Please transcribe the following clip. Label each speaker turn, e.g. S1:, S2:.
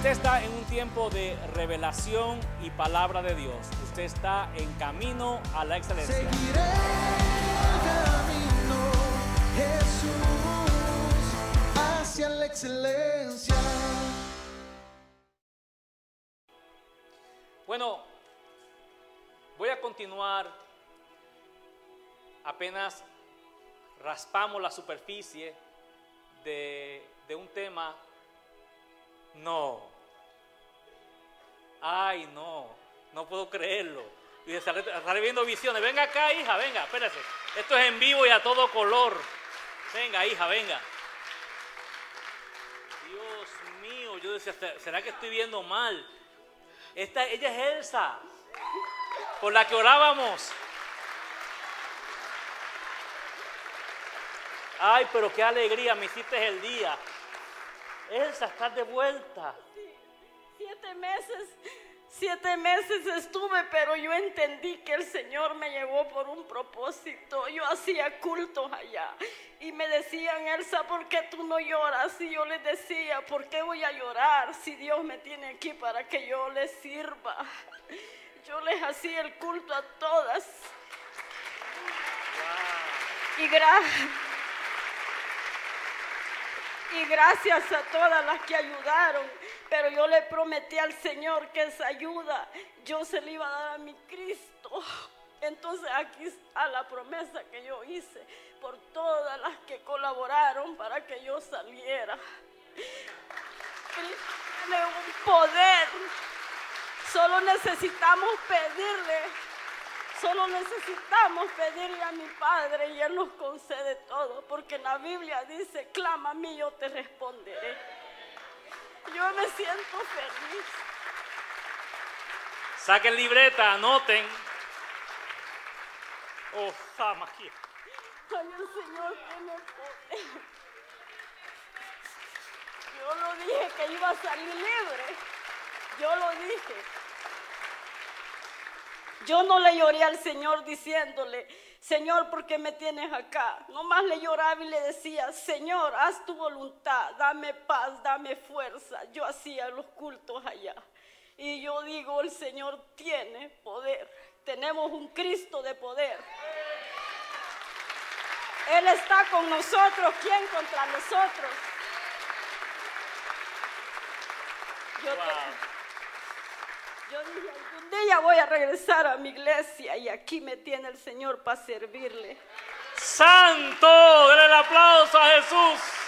S1: Usted está en un tiempo de revelación y palabra de Dios. Usted está en camino a la excelencia.
S2: Seguiré el camino, Jesús, hacia la excelencia.
S1: Bueno, voy a continuar. Apenas raspamos la superficie de un tema. No puedo creerlo. Y estaré viendo visiones. Venga acá, hija, venga, espérese. Esto es en vivo y a todo color. Venga, hija, venga. Dios mío, yo decía, ¿será que estoy viendo mal? Ella es Elsa, por la que orábamos. Ay, pero qué alegría, me hiciste el día. Elsa, estás de vuelta.
S3: Sí, 7 meses estuve, pero yo entendí que el Señor me llevó por un propósito. Yo hacía cultos allá y me decían, Elsa, ¿por qué tú no lloras? Y yo les decía, ¿por qué voy a llorar si Dios me tiene aquí para que yo les sirva? Yo les hacía el culto a todas. Wow. Y gracias a todas las que ayudaron, pero yo le prometí al Señor que esa ayuda yo se le iba a dar a mi Cristo. Entonces aquí está la promesa que yo hice por todas las que colaboraron para que yo saliera. Cristo tiene un poder, solo necesitamos pedirle a mi Padre y Él nos concede todo, porque en la Biblia dice, clama a mí, yo te responderé. Yo me siento feliz.
S1: Saquen libreta, anoten. Oh, magia.
S3: Ay, el Señor tiene poder. Yo lo dije que iba a salir libre. Yo lo dije. Yo no le lloré al Señor diciéndole, Señor, ¿por qué me tienes acá? Nomás le lloraba y le decía, Señor, haz tu voluntad, dame paz, dame fuerza. Yo hacía los cultos allá. Y yo digo, el Señor tiene poder. Tenemos un Cristo de poder. Él está con nosotros. ¿Quién contra nosotros? Yo dije, algún día voy a regresar a mi iglesia y aquí me tiene el Señor para servirle.
S1: ¡Santo! ¡Denle el aplauso a Jesús!